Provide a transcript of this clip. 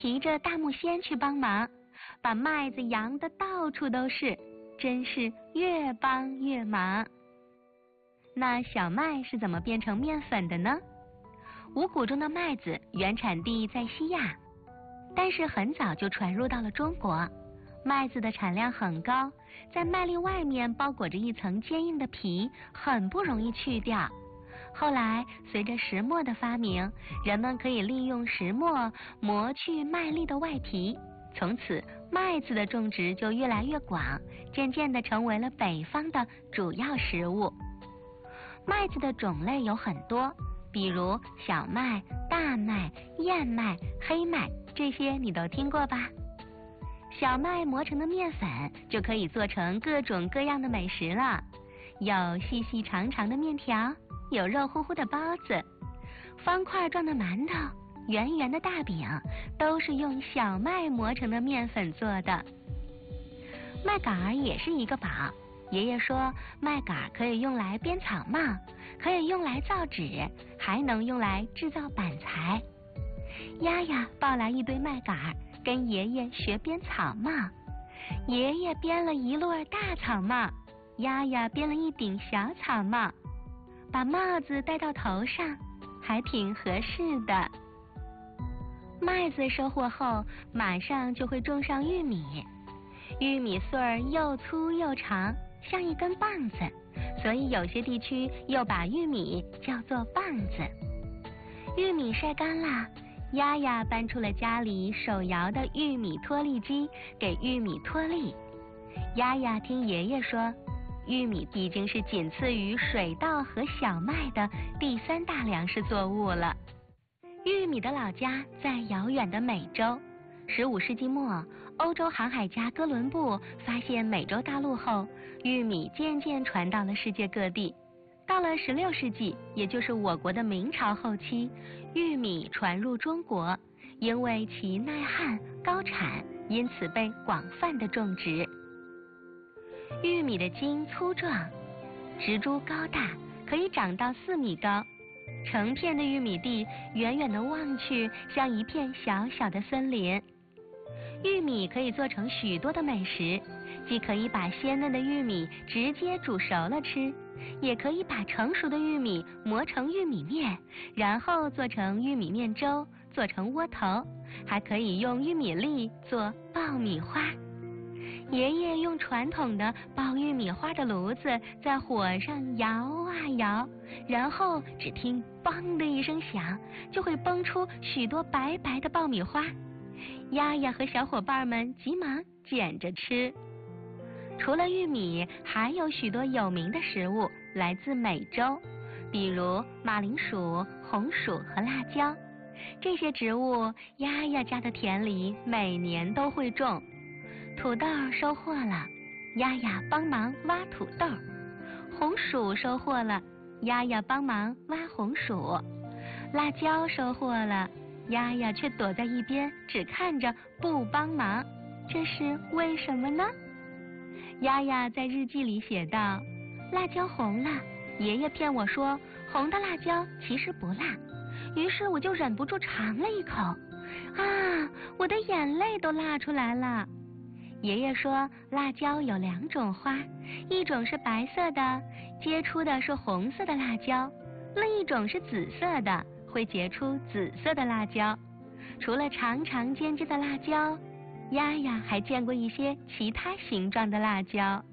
提着大木锨去帮忙，把麦子扬得到处都是，真是越帮越忙。那小麦是怎么变成面粉的呢？五谷中的麦子原产地在西亚，但是很早就传入到了中国。麦子的产量很高，在麦粒外面包裹着一层坚硬的皮，很不容易去掉。后来随着石磨的发明，人们可以利用石磨磨去麦粒的外皮，从此麦子的种植就越来越广，渐渐地成为了北方的主要食物。麦子的种类有很多，比如小麦、大麦、燕麦、黑麦，这些你都听过吧？小麦磨成的面粉就可以做成各种各样的美食了，有细细长长的面条，有肉乎乎的包子，方块状的馒头，圆圆的大饼，都是用小麦磨成的面粉做的。麦秆也是一个宝，爷爷说麦秆可以用来编草帽，可以用来造纸，还能用来制造板材。丫丫抱来一堆麦秆，跟爷爷学编草帽。爷爷编了一摞大草帽，丫丫编了一顶小草帽，把帽子戴到头上，还挺合适的。麦子收获后，马上就会种上玉米。玉米穗儿又粗又长，像一根棒子，所以有些地区又把玉米叫做棒子。玉米晒干了，丫丫搬出了家里手摇的玉米脱粒机，给玉米脱粒。丫丫听爷爷说，玉米已经是仅次于水稻和小麦的第3大粮食作物了。玉米的老家在遥远的美洲。15世纪末，欧洲航海家哥伦布发现美洲大陆后，玉米渐渐传到了世界各地。到了16世纪，也就是我国的明朝后期，玉米传入中国，因为其耐旱、高产，因此被广泛的种植。玉米的茎粗壮，植株高大，可以长到4米高。成片的玉米地，远远的望去，像一片小小的森林。玉米可以做成许多的美食，既可以把鲜嫩的玉米直接煮熟了吃，也可以把成熟的玉米磨成玉米面，然后做成玉米面粥，做成窝头，还可以用玉米粒做爆米花。爷爷用传统的爆玉米花的炉子在火上摇啊摇，然后只听梆的一声响，就会崩出许多白白的爆米花。丫丫和小伙伴们急忙捡着吃。除了玉米，还有许多有名的食物来自美洲，比如马铃薯、红薯和辣椒。这些植物，丫丫家的田里每年都会种。土豆收获了，丫丫帮忙挖土豆；红薯收获了，丫丫帮忙挖红薯；辣椒收获了，丫丫却躲在一边，只看着不帮忙，这是为什么呢？丫丫在日记里写道：辣椒红了，爷爷骗我说红的辣椒其实不辣，于是我就忍不住尝了一口，啊，我的眼泪都辣出来了。爷爷说辣椒有2种花，一种是白色的，结出的是红色的辣椒，另一种是紫色的，会结出紫色的辣椒。除了长长尖尖的辣椒，丫丫还见过一些其他形状的辣椒。